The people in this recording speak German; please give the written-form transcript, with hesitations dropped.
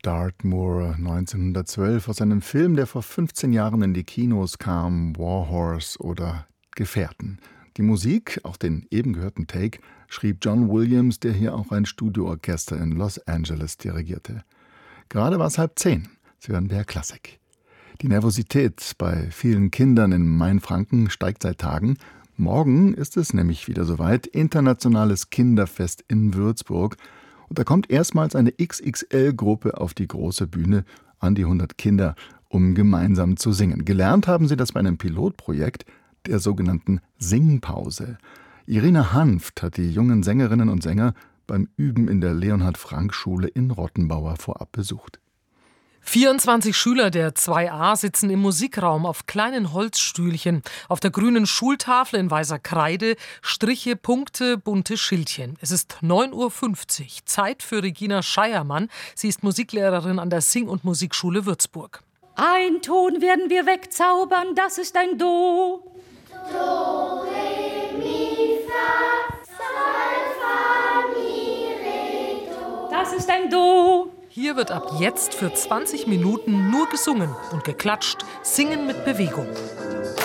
Dartmoor 1912 aus einem Film, der vor 15 Jahren in die Kinos kam, War Horse oder Gefährten. Die Musik, auch den eben gehörten Take, schrieb John Williams, der hier auch ein Studioorchester in Los Angeles dirigierte. Gerade war es 9:30. Sie hören BR Klassik. Die Nervosität bei vielen Kindern in Mainfranken steigt seit Tagen. Morgen ist es nämlich wieder soweit, internationales Kinderfest in Würzburg. Und da kommt erstmals eine XXL-Gruppe auf die große Bühne, an die 100 Kinder, um gemeinsam zu singen. Gelernt haben sie das bei einem Pilotprojekt, der sogenannten Singpause. Irina Hanft hat die jungen Sängerinnen und Sänger beim Üben in der Leonhard-Frank-Schule in Rottenbauer vorab besucht. 24 Schüler der 2a sitzen im Musikraum auf kleinen Holzstühlchen. Auf der grünen Schultafel in weißer Kreide Striche, Punkte, bunte Schildchen. Es ist 9:50 Uhr. Zeit für Regina Scheiermann. Sie ist Musiklehrerin an der Sing- und Musikschule Würzburg. Ein Ton werden wir wegzaubern, das ist ein Do. Do, Re, Mi, Fa, Sol, Fa, Mi, Re, Do. Das ist ein Do. Hier wird ab jetzt für 20 Minuten nur gesungen und geklatscht, singen mit Bewegung.